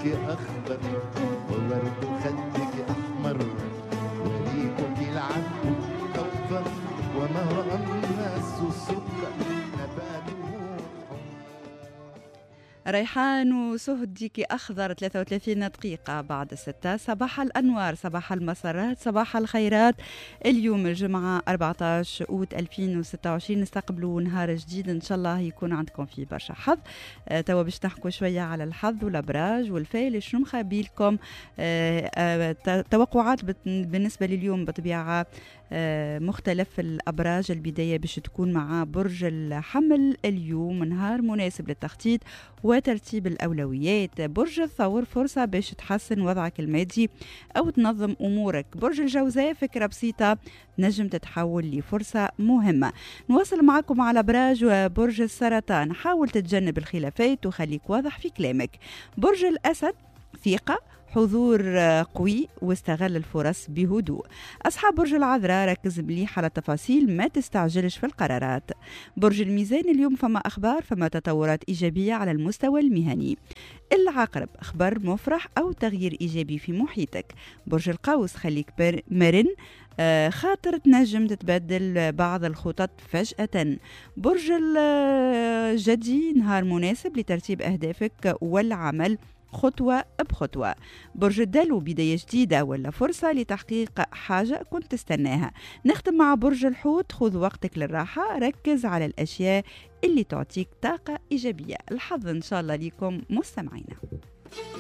أخضر وورد خدك أحمر وريقك العنب كوثر ومهر الناس السكر نباته ريحان وسهديكي أخضر. 33 دقيقة بعد 6. صباح الأنوار، صباح المسرات، صباح الخيرات. اليوم الجمعة 14 أوت 2026 نستقبلوا نهار جديد إن شاء الله يكون عندكم فيه برشا حظ. توا باش نحكوا شوية على الحظ والأبراج والفيل شنو مخابيلكم. توقعات بالنسبة لليوم بطبيعة مختلف الأبراج. البداية باش تكون مع برج الحمل. اليوم نهار مناسب للتخطيط وترتيب الأولويات. برج الثور فرصة باش تحسن وضعك المادي أو تنظم أمورك. برج الجوزاء فكرة بسيطة نجم تتحول لفرصة مهمة. نواصل معكم على أبراج وبرج السرطان. حاول تتجنب الخلافات وخليك واضح في كلامك. برج الأسد ثقة حضور قوي واستغل الفرص بهدوء. أصحاب برج العذراء ركز مليح على التفاصيل ما تستعجلش في القرارات. برج الميزان اليوم فما أخبار فما تطورات إيجابية على المستوى المهني. العقرب أخبار مفرح أو تغيير إيجابي في محيطك. برج القوس خليك مرن خاطر تنجم تتبدل بعض الخطط فجأة. برج الجدي نهار مناسب لترتيب أهدافك والعمل خطوة بخطوة. برج الدلو بداية جديدة ولا فرصة لتحقيق حاجة كنت تستناها. نختم مع برج الحوت خذ وقتك للراحة ركز على الأشياء اللي تعطيك طاقة إيجابية. الحظ إن شاء الله لكم مستمعينا.